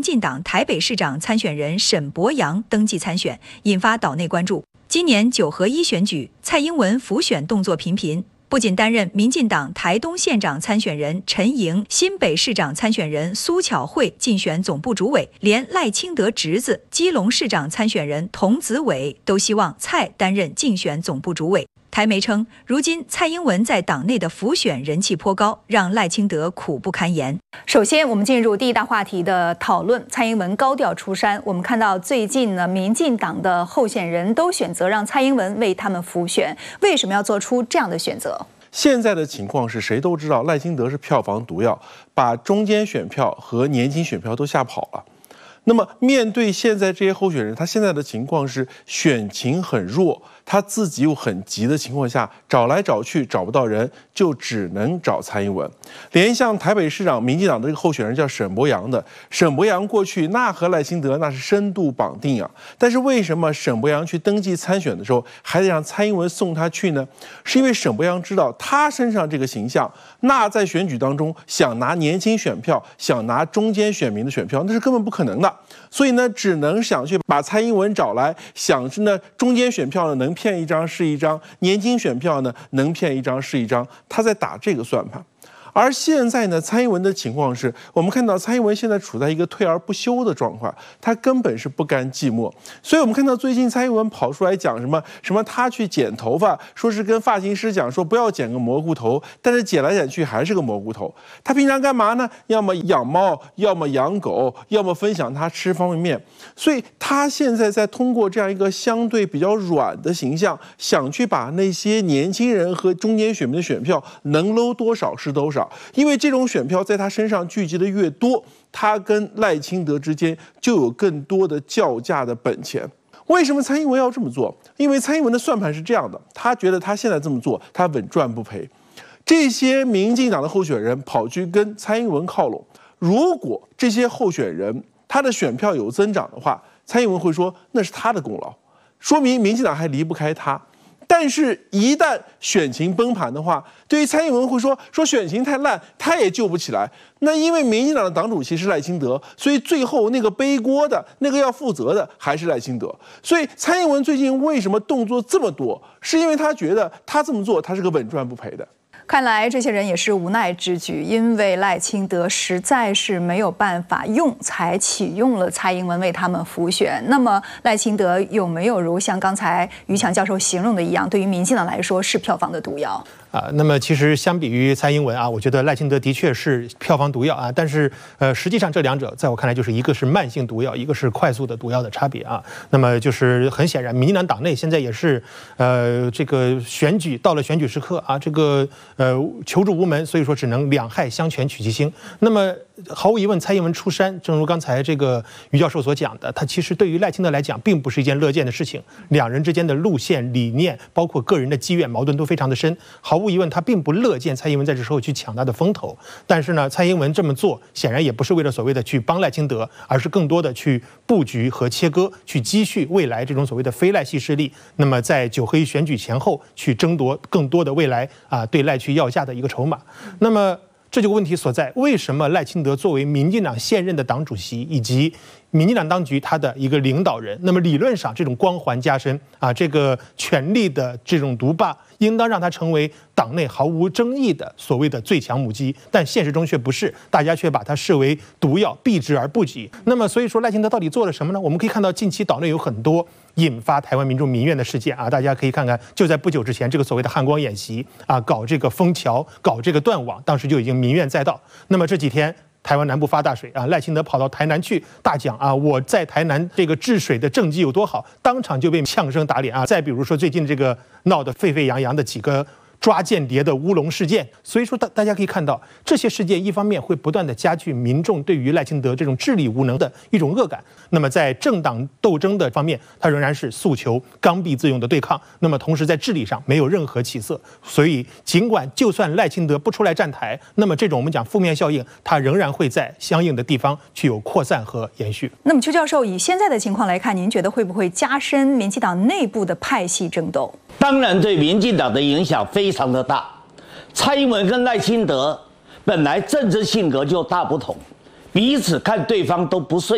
进党台北市长参选人沈伯洋登记参选，引发岛内关注。今年9合1选举，蔡英文辅选动作频频。不仅担任民进党台东县长参选人陈莹、新北市长参选人苏巧慧竞选总部主委，连赖清德侄子基隆市长参选人童子伟都希望蔡担任竞选总部主委。台媒称，如今蔡英文在党内的辅选人气颇高，让赖清德苦不堪言。首先，我们进入第一大话题的讨论。蔡英文高调出山，我们看到最近呢，民进党的候选人都选择让蔡英文为他们辅选，为什么要做出这样的选择？ 现在的情况是谁都知道，赖清德是票房毒药，把中间选票和年轻选票都吓跑了。那么面对现在这些候选人，他现在的情况是选情很弱，他自己又很急的情况下，找来找去找不到人，就只能找蔡英文。连像台北市长民进党的这个候选人叫沈伯洋的，沈伯洋过去那和赖清德那是深度绑定啊。但是为什么沈伯洋去登记参选的时候，还得让蔡英文送他去呢？是因为沈伯洋知道他身上这个形象，那在选举当中想拿年轻选票，想拿中间选民的选票，那是根本不可能的。所以呢，只能想去把蔡英文找来，想是呢中间选票呢能骗一张是一张，年轻选票呢能骗一张是一张，他在打这个算盘。而现在呢，蔡英文的情况是，我们看到蔡英文现在处在一个退而不休的状况，他根本是不甘寂寞。所以我们看到最近蔡英文跑出来讲什么他去剪头发，说是跟发型师讲说不要剪个蘑菇头，但是剪来剪去还是个蘑菇头。他平常干嘛呢？要么养猫，要么养狗，要么分享他吃方便面。所以他现在在通过这样一个相对比较软的形象，想去把那些年轻人和中间选民的选票能搂多少是多少。因为这种选票在他身上聚集的越多，他跟赖清德之间就有更多的较价的本钱。为什么蔡英文要这么做？因为蔡英文的算盘是这样的，他觉得他现在这么做，他稳赚不赔。这些民进党的候选人跑去跟蔡英文靠拢，如果这些候选人他的选票有增长的话，蔡英文会说那是他的功劳，说明民进党还离不开他。但是，一旦选情崩盘的话，对于蔡英文会说选情太烂，他也救不起来。那因为民进党的党主席是赖清德，所以最后那个背锅的、那个要负责的还是赖清德。所以蔡英文最近为什么动作这么多，是因为他觉得他这么做，他是个稳赚不赔的。 看来这些人也是无奈之举，因为赖清德实在是没有办法用，才启用了蔡英文为他们辅选。那么赖清德有没有如像刚才于强教授形容的一样，对于民进党来说是票房的毒药？ 那么其实相比于蔡英文啊，我觉得赖清德的确是票房毒药啊，但是实际上这两者在我看来就是一个是慢性毒药，一个是快速的毒药的差别啊。那么就是很显然，民进党党内现在也是这个选举到了选举时刻啊，这个求助无门，所以说只能两害相权取其轻。那么毫无疑问，蔡英文出山，正如刚才这个于教授所讲的，他其实对于赖清德来讲并不是一件乐见的事情，两人之间的路线理念，包括个人的积怨矛盾都非常的深。毫无疑问，他并不乐见蔡英文在这时候去抢他的风头。但是呢，蔡英文这么做显然也不是为了所谓的去帮赖清德，而是更多的去布局和切割，去积蓄未来这种所谓的非赖系势力。那么在9合1选举前后，去争夺更多的未来对赖去要价的一个筹码。那么这就问题所在，为什么赖清德作为民进党现任的党主席以及民进党当局他的一个领导人，那么理论上这种光环加身这个权力的这种独霸，应当让他成为党内毫无争议的所谓的最强母鸡，但现实中却不是，大家却把它视为毒药，避之而不及。那么所以说赖清德到底做了什么呢？我们可以看到近期岛内有很多引发台湾民众民怨的事件大家可以看看，就在不久之前这个所谓的汉光演习搞这个封桥，搞这个断网，当时就已经民怨载道。那么这几天台湾南部发大水赖清德跑到台南去大讲我在台南这个治水的政绩有多好，当场就被呛声打脸再比如说最近这个闹得沸沸扬扬的几个抓间谍的乌龙事件。所以说大家可以看到，这些事件一方面会不断的加剧民众对于赖清德这种治理无能的一种恶感，那么在政党斗争的方面，他仍然是诉求刚愎自用的对抗，那么同时在治理上没有任何起色。所以尽管就算赖清德不出来站台，那么这种我们讲负面效应，它仍然会在相应的地方具有扩散和延续。 那么邱教授，以现在的情况来看，您觉得会不会加深民进党内部的派系争斗？ 当然对民进党的影响非常的大。蔡英文跟赖清德本来政治性格就大不同，彼此看对方都不顺